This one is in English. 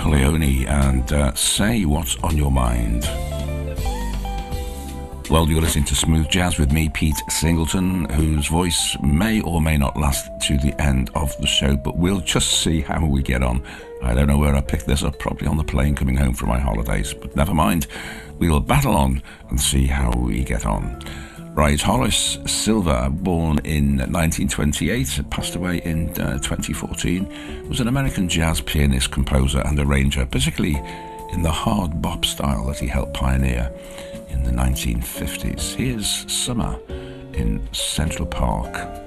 Corleone and Say What's on Your Mind. Well, you're listening to Smooth Jazz with me, Pete Singleton, whose voice may or may not last to the end of the show, but we'll just see how we get on. I don't know where I picked this up, probably on the plane coming home from my holidays, but never mind. We'll battle on and see how we get on. Right, Horace Silver, born in 1928, passed away in 2014, was an American jazz pianist, composer and arranger, particularly in the hard bop style that he helped pioneer in the 1950s. Here's Summer in Central Park.